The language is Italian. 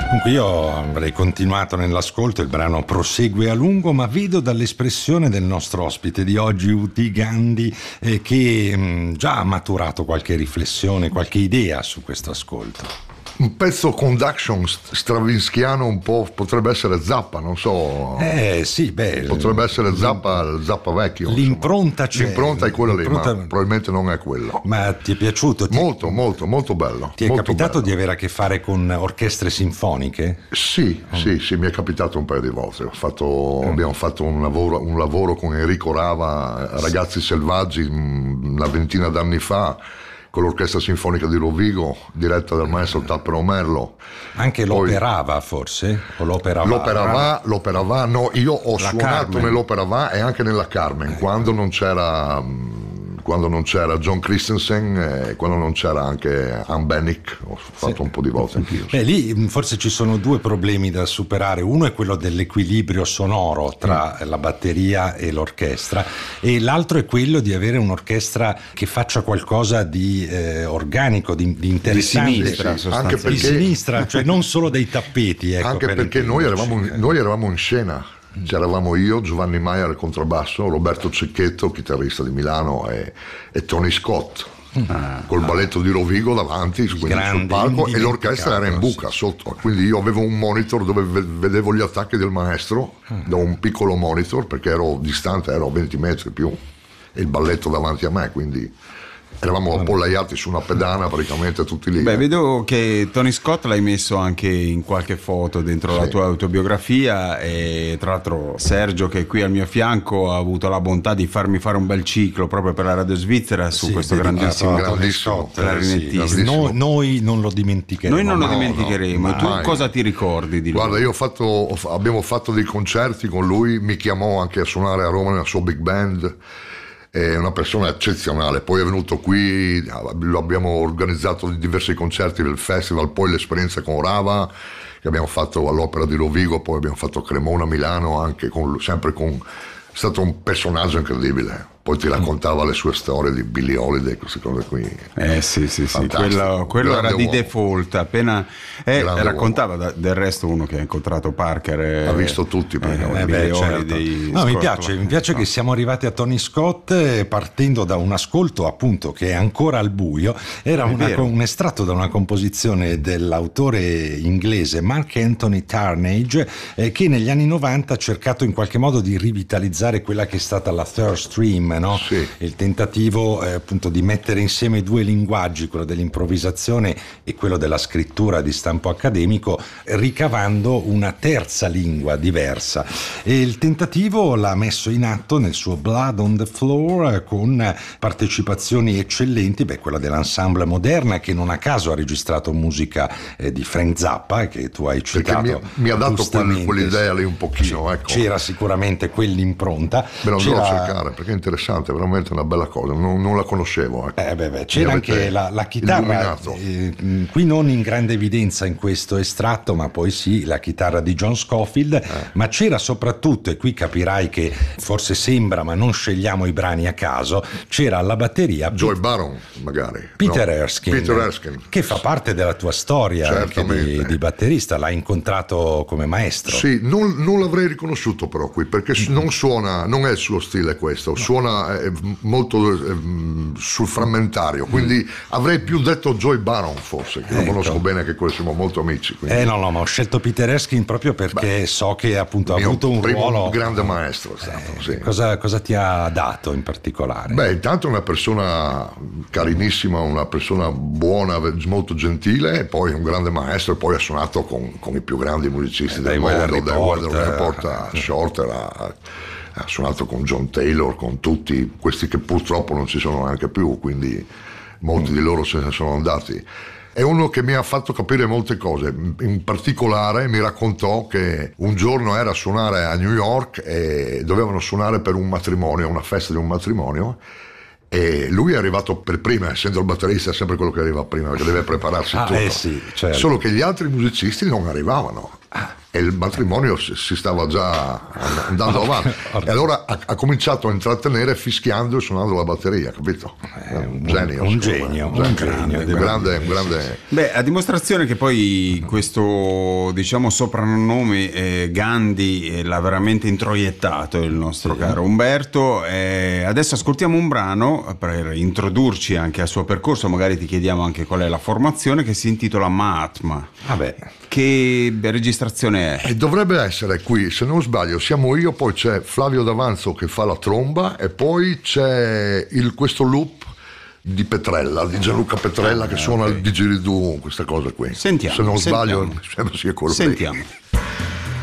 Dunque io avrei continuato nell'ascolto, il brano prosegue a lungo, ma vedo dall'espressione del nostro ospite di oggi, Uti Gandhi, che già ha maturato qualche riflessione, qualche idea su questo ascolto. Un pezzo conduction stravinskiano un po', potrebbe essere Zappa, non so. Sì, beh. Potrebbe essere Zappa vecchio. L'impronta c'è. L'impronta è quella lì, ma probabilmente non è quello. Ma ti è piaciuto? Molto, molto, molto bello. Ti è molto capitato bello. di avere a che fare con orchestre sinfoniche? Sì, mi è capitato un paio di volte. Abbiamo fatto un lavoro con Enrico Rava, Ragazzi Selvaggi, una ventina d'anni fa, con l'Orchestra Sinfonica di Rovigo, diretta dal maestro Tappero Merlo. Anche l'Opera Va, forse? O l'Opera Va, no, io ho suonato Carmen. nell'Opera Va e anche nella Carmen, quando non c'era John Christensen e quando non c'era anche Ann Bennick, ho fatto un po' di volte anch'io. Beh, lì forse ci sono due problemi da superare. Uno è quello dell'equilibrio sonoro tra la batteria e l'orchestra, e l'altro è quello di avere un'orchestra che faccia qualcosa di organico, di interessante, di sinistra, anche perché, di sinistra, cioè non solo dei tappeti, ecco, anche perché noi eravamo in scena. C'eravamo io, Giovanni Maia al contrabbasso, Roberto Cecchetto, chitarrista di Milano, e Tony Scott col balletto di Rovigo davanti, quindi sul palco, e l'orchestra era in buca sotto, quindi io avevo un monitor dove vedevo gli attacchi del maestro da un piccolo monitor, perché ero distante, ero a 20 metri più, e il balletto davanti a me, quindi eravamo appollaiati su una pedana praticamente tutti lì. Beh, vedo che Tony Scott l'hai messo anche in qualche foto dentro la tua autobiografia, e tra l'altro Sergio, che è qui al mio fianco, ha avuto la bontà di farmi fare un bel ciclo proprio per la Radio Svizzera su questo grandissimo clarinettista. Noi non lo dimenticheremo. Noi non lo dimenticheremo. No, tu mai. cosa ti ricordi di lui? Guarda, abbiamo fatto dei concerti con lui, mi chiamò anche a suonare a Roma nella sua big band. È una persona eccezionale, poi è venuto qui, abbiamo organizzato diversi concerti del festival, poi l'esperienza con Rava che abbiamo fatto all'Opera di Rovigo, poi abbiamo fatto Cremona a Milano, anche è stato un personaggio incredibile. Poi ti raccontava le sue storie di Billie Holiday, queste cose qui. Sì, quello era di default. Appena raccontava del resto uno che ha incontrato Parker, ha visto tutti certo. Mi piace che siamo arrivati a Tony Scott partendo da un ascolto appunto che è ancora al buio. Era un estratto da una composizione dell'autore inglese Mark Anthony Tarnage, che negli anni 90 ha cercato in qualche modo di rivitalizzare quella che è stata la third stream, no? Sì. Il tentativo appunto di mettere insieme due linguaggi, quello dell'improvvisazione e quello della scrittura di stampo accademico, ricavando una terza lingua diversa, e il tentativo l'ha messo in atto nel suo Blood on the Floor, con partecipazioni eccellenti, quella dell'Ensemble Moderna, che non a caso ha registrato musica di Frank Zappa, che tu hai citato. Perché mi ha dato quell'idea lì un pochino, ecco. C'era sicuramente quell'impronta. Me lo andrò a cercare, perché è interessante, veramente una bella cosa, non la conoscevo, ecco. C'era anche la chitarra, qui non in grande evidenza in questo estratto, ma poi sì, la chitarra di John Scofield, ma c'era soprattutto, e qui capirai che forse sembra, ma non scegliamo i brani a caso, c'era alla batteria Joy Baron, magari Peter Erskine, che fa parte della tua storia anche di batterista. L'hai incontrato come maestro? Sì, non l'avrei riconosciuto però qui, perché non suona, non è il suo stile questo, suona molto sul frammentario, quindi avrei più detto Joy Baron forse, che lo conosco bene, che siamo molto amici. No, ma ho scelto Peter Erskine proprio perché so che appunto ha avuto un ruolo. Un grande maestro è stato, sì. Cosa ti ha dato in particolare? Intanto una persona carinissima, una persona buona, molto gentile, e poi un grande maestro, e poi ha suonato con i più grandi musicisti del mondo, da Weather Report a Shorter, ha suonato con John Taylor, con tutti questi che purtroppo non ci sono neanche più, quindi molti di loro se ne sono andati. È uno che mi ha fatto capire molte cose. In particolare mi raccontò che un giorno era a suonare a New York e dovevano suonare per un matrimonio, una festa di un matrimonio, e lui è arrivato per prima, essendo il batterista è sempre quello che arriva prima, perché deve prepararsi tutto. Sì, certo. Solo che gli altri musicisti non arrivavano. e il matrimonio si stava già andando avanti, e allora ha cominciato a intrattenere fischiando e suonando la batteria, capito? Un genio, un grande. Beh, a dimostrazione che poi questo, diciamo, soprannome Gandhi l'ha veramente introiettato il nostro caro Umberto. Adesso ascoltiamo un brano per introdurci anche al suo percorso, magari ti chiediamo anche qual è la formazione, che si intitola Mahatma. Che registrazione è? Dovrebbe essere qui, se non sbaglio, siamo io, poi c'è Flavio D'Avanzo che fa la tromba e poi c'è questo loop di Petrella, di Gianluca Petrella, che suona il didgeridoo, questa cosa qui. Sentiamo. Se non sbaglio, sembra sia quello. Sentiamo. Lì.